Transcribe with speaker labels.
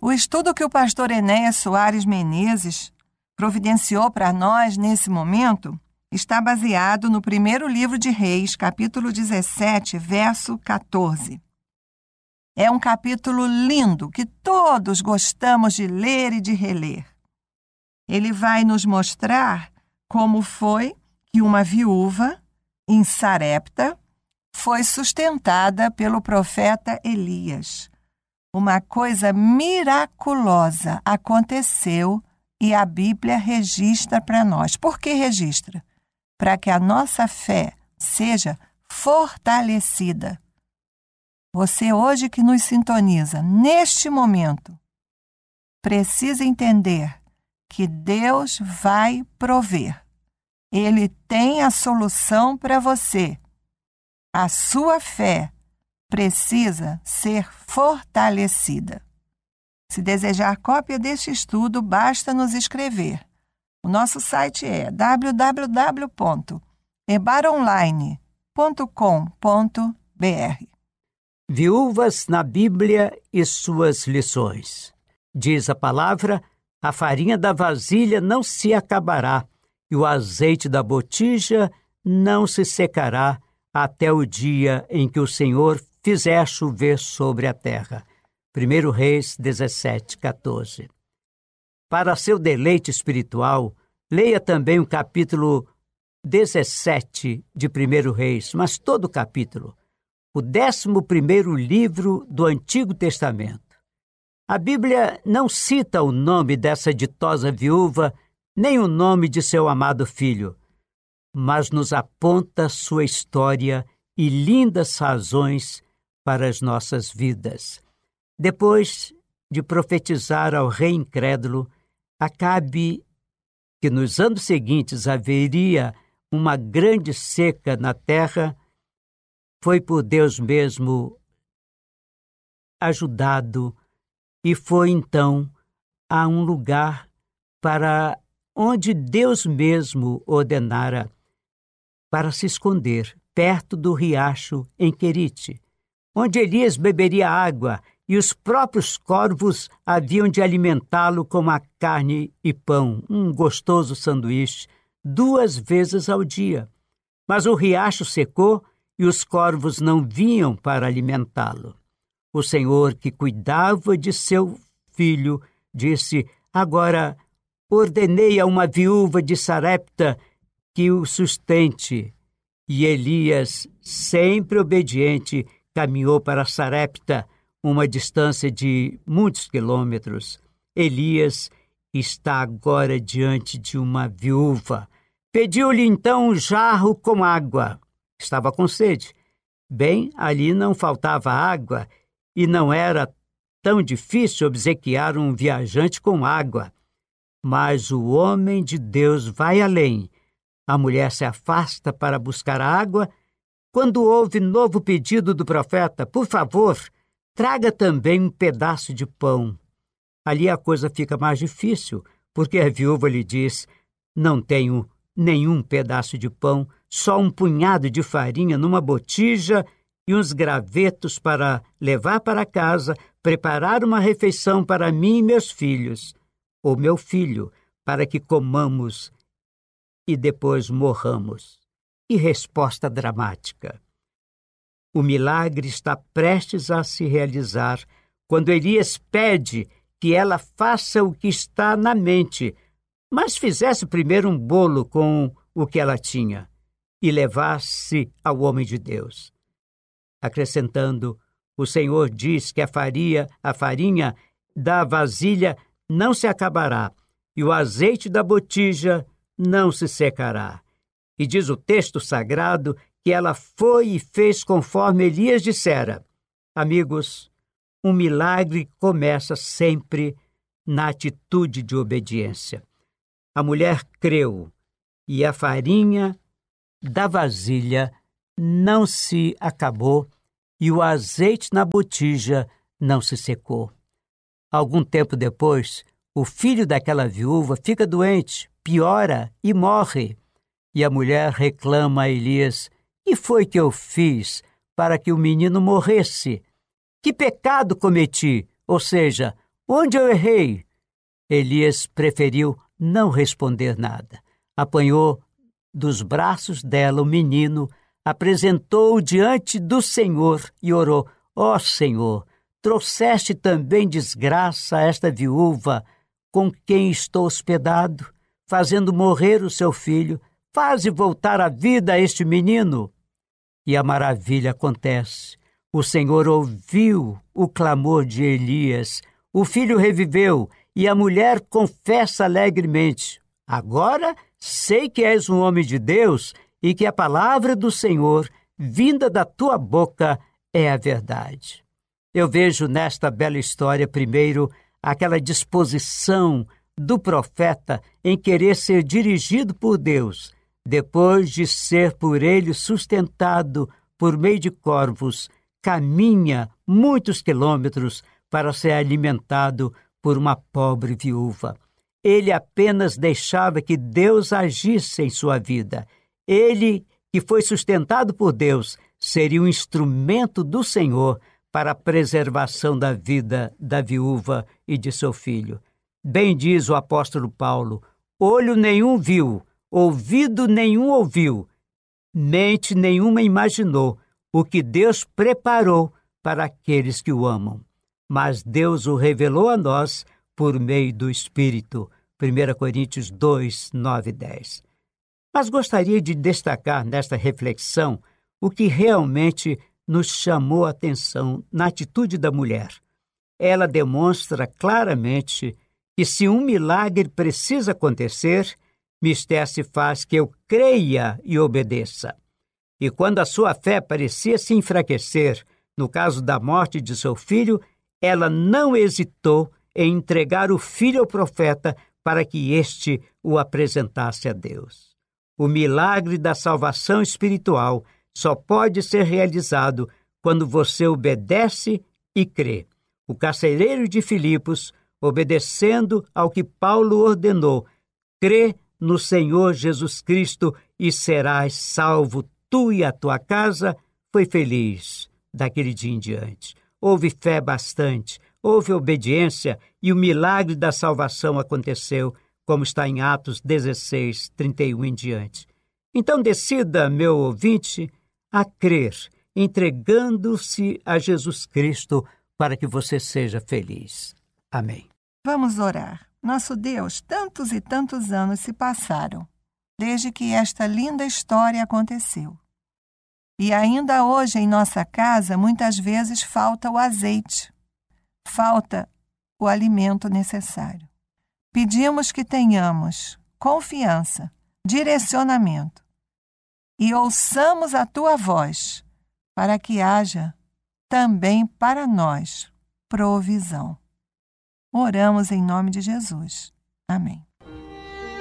Speaker 1: O estudo que o pastor Enéas Soares Menezes providenciou para nós nesse momento está baseado no primeiro livro de Reis, capítulo 17, verso 14. É um capítulo lindo que todos gostamos de ler e de reler. Ele vai nos mostrar como foi que uma viúva em Sarepta foi sustentada pelo profeta Elias. Uma coisa miraculosa aconteceu e a Bíblia registra para nós. Por que registra? Para que a nossa fé seja fortalecida. Você hoje que nos sintoniza, neste momento, precisa entender que Deus vai prover. Ele tem a solução para você. A sua fé precisa ser fortalecida. Se desejar cópia deste estudo, basta nos escrever. O nosso site é www.ebaronline.com.br.
Speaker 2: Viúvas na Bíblia e suas lições. Diz a palavra: a farinha da vasilha não se acabará, e o azeite da botija não se secará, até o dia em que o Senhor fizer chover sobre a terra. 1 Reis 17, 14. Para seu deleite espiritual, leia também o capítulo 17 de 1 Reis, mas todo o capítulo, o 11º livro do Antigo Testamento. A Bíblia não cita o nome dessa ditosa viúva, nem o nome de seu amado filho, mas nos aponta sua história e lindas razões para as nossas vidas. Depois de profetizar ao rei incrédulo, Acabe que nos anos seguintes haveria uma grande seca na terra, foi por Deus mesmo ajudado e foi então a um lugar para onde Deus mesmo ordenara para se esconder, perto do riacho em Querite, onde Elias beberia água e os próprios corvos haviam de alimentá-lo com a carne e pão, um gostoso sanduíche, 2 vezes ao dia. Mas o riacho secou e os corvos não vinham para alimentá-lo. O Senhor, que cuidava de seu filho, disse: agora ordenei a uma viúva de Sarepta que o sustente. E Elias, sempre obediente, caminhou para Sarepta, uma distância de muitos quilômetros. Elias está agora diante de uma viúva. Pediu-lhe então um jarro com água. Estava com sede. Bem, ali não faltava água e não era tão difícil obsequiar um viajante com água. Mas o homem de Deus vai além. A mulher se afasta para buscar água. Quando houve novo pedido do profeta: por favor, traga também um pedaço de pão. Ali a coisa fica mais difícil, porque a viúva lhe diz: não tenho nenhum pedaço de pão, só um punhado de farinha numa botija e uns gravetos para levar para casa, preparar uma refeição para mim e meus filhos, ou meu filho, para que comamos e depois morramos. Que resposta dramática! O milagre está prestes a se realizar quando Elias pede que ela faça o que está na mente, mas fizesse primeiro um bolo com o que ela tinha e levasse ao homem de Deus. Acrescentando, o Senhor diz que a farinha da vasilha não se acabará e o azeite da botija não se secará. E diz o texto sagrado que ela foi e fez conforme Elias dissera. Amigos, um milagre começa sempre na atitude de obediência. A mulher creu e a farinha da vasilha não se acabou e o azeite na botija não se secou. Algum tempo depois, o filho daquela viúva fica doente, piora e morre. E a mulher reclama a Elias: que foi que eu fiz para que o menino morresse? Que pecado cometi? Ou seja, Onde eu errei? Elias preferiu não responder nada. Apanhou dos braços dela o menino, apresentou-o diante do Senhor e orou: Ó Senhor, trouxeste também desgraça a esta viúva com quem estou hospedado, fazendo morrer o seu filho. Faze voltar à vida a este menino. E a maravilha acontece. O Senhor ouviu o clamor de Elias, o filho reviveu e a mulher confessa alegremente: Agora sei que és um homem de Deus e que a palavra do Senhor, vinda da tua boca, é a verdade. Eu vejo nesta bela história, primeiro, aquela disposição do profeta em querer ser dirigido por Deus, depois de ser por ele sustentado por meio de corvos, caminha muitos quilômetros para ser alimentado por uma pobre viúva. Ele apenas deixava que Deus agisse em sua vida. Ele, que foi sustentado por Deus, seria um instrumento do Senhor para a preservação da vida da viúva e de seu filho. Bem diz o apóstolo Paulo: olho nenhum viu, ouvido nenhum ouviu, mente nenhuma imaginou o que Deus preparou para aqueles que o amam. Mas Deus o revelou a nós por meio do Espírito. 1 Coríntios 2, 9 e 10. Mas gostaria de destacar nesta reflexão o que realmente nos chamou a atenção na atitude da mulher. Ela demonstra claramente que se um milagre precisa acontecer, mister se faz que eu creia e obedeça. E quando a sua fé parecia se enfraquecer, no caso da morte de seu filho, ela não hesitou em entregar o filho ao profeta para que este o apresentasse a Deus. O milagre da salvação espiritual só pode ser realizado quando você obedece e crê. O carcereiro de Filipos, obedecendo ao que Paulo ordenou, crê no Senhor Jesus Cristo e serás salvo tu e a tua casa, foi feliz daquele dia em diante. Houve fé bastante, houve obediência e o milagre da salvação aconteceu, como está em Atos 16, 31 em diante. Então decida, meu ouvinte, a crer, entregando-se a Jesus Cristo para que você seja feliz. Amém.
Speaker 1: Vamos orar. Nosso Deus, tantos e tantos anos se passaram desde que esta linda história aconteceu. E ainda hoje em nossa casa, muitas vezes falta o azeite, falta o alimento necessário. Pedimos que tenhamos confiança, direcionamento e ouçamos a tua voz para que haja também para nós provisão. Oramos em nome de Jesus. Amém.